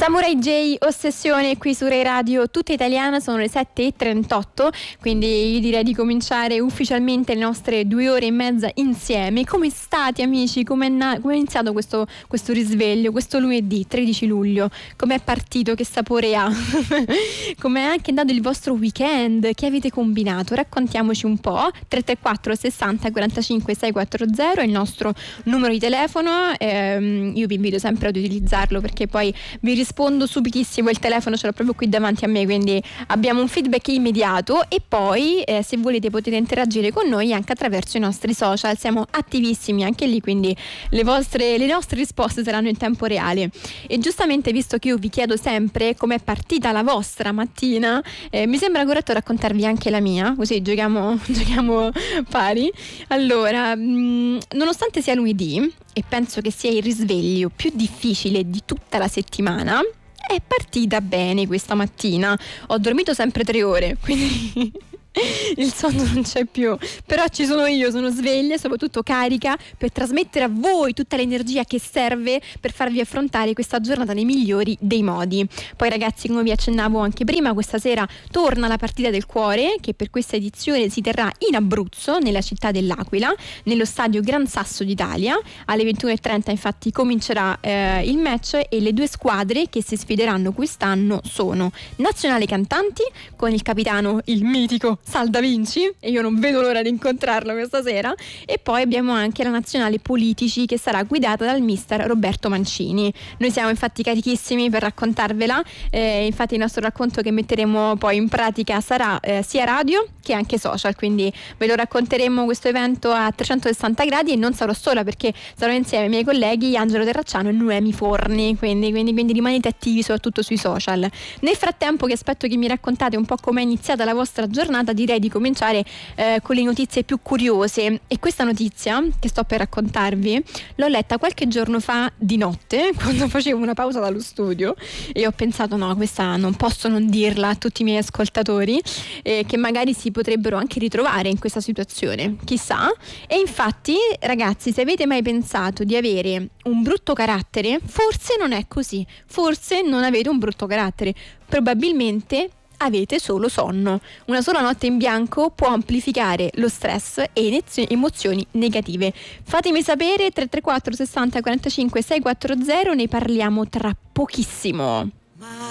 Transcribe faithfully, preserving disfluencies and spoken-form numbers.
Samurai J, Ossessione, qui su Rai Radio Tutta Italiana. Sono le sette e trentotto, quindi io direi di cominciare ufficialmente le nostre due ore e mezza insieme. Come state, amici? Come è, na- come è iniziato questo, questo risveglio, questo lunedì tredici luglio? Com'è partito? Che sapore ha? Com'è anche andato il vostro weekend? Che avete combinato? Raccontiamoci un po'. tre tre quattro sessanta quarantacinque seicentoquaranta è il nostro numero di telefono. ehm, io vi invito sempre ad utilizzarlo, perché poi vi rispondo subitissimo. Il telefono ce l'ho proprio qui davanti a me, quindi abbiamo un feedback immediato. E poi eh, se volete potete interagire con noi anche attraverso i nostri social, siamo attivissimi anche lì, quindi le vostre le nostre risposte saranno in tempo reale. E giustamente, visto che io vi chiedo sempre com'è partita la vostra mattina, eh, mi sembra corretto raccontarvi anche la mia, così giochiamo, giochiamo pari. Allora, mh, nonostante sia lunedì e penso che sia il risveglio più difficile di tutta la settimana, è partita bene questa mattina. Ho dormito sempre tre ore, quindi il sonno non c'è più, però ci sono io, sono sveglia e soprattutto carica per trasmettere a voi tutta l'energia che serve per farvi affrontare questa giornata nei migliori dei modi. Poi ragazzi, come vi accennavo anche prima, questa sera torna la partita del cuore, che per questa edizione si terrà in Abruzzo, nella città dell'Aquila, nello stadio Gran Sasso d'Italia. Alle ventuno e trenta infatti comincerà eh, il match, e le due squadre che si sfideranno quest'anno sono Nazionale Cantanti, con il capitano, il mitico Sal Da Vinci, e io non vedo l'ora di incontrarlo questa sera. E poi abbiamo anche la Nazionale Politici, che sarà guidata dal mister Roberto Mancini. Noi siamo infatti carichissimi per raccontarvela, eh, infatti il nostro racconto che metteremo poi in pratica sarà eh, sia radio che anche social, quindi ve lo racconteremo questo evento a trecentosessanta gradi, e non sarò sola, perché sarò insieme ai miei colleghi Angelo Terracciano e Noemi Forni, quindi, quindi, quindi rimanete attivi soprattutto sui social. Nel frattempo, che aspetto che mi raccontate un po' com'è iniziata la vostra giornata, direi di cominciare eh, con le notizie più curiose. E questa notizia che sto per raccontarvi l'ho letta qualche giorno fa di notte, quando facevo una pausa dallo studio, e ho pensato no, questa non posso non dirla a tutti i miei ascoltatori, eh, che magari si potrebbero anche ritrovare in questa situazione, chissà. E infatti ragazzi, se avete mai pensato di avere un brutto carattere, forse non è così, forse non avete un brutto carattere, probabilmente avete solo sonno. Una sola notte in bianco può amplificare lo stress e emozioni negative. Fatemi sapere. Tre tre quattro sessanta quarantacinque seicentoquaranta, ne parliamo tra pochissimo.